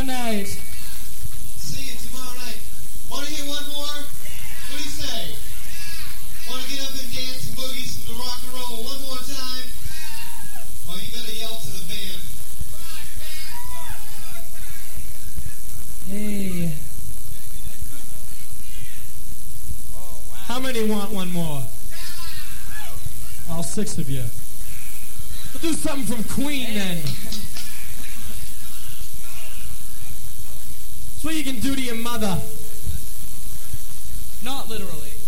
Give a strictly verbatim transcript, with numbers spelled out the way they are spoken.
tomorrow night. See you tomorrow night. Want to hear one more? What do you say? Want to get up and dance and boogie some rock and roll one more time? Oh, you better yell to the band. Hey. How many want one more? All six of you. We'll do something from Queen hey. then. It's what you can do to your mother. Not literally.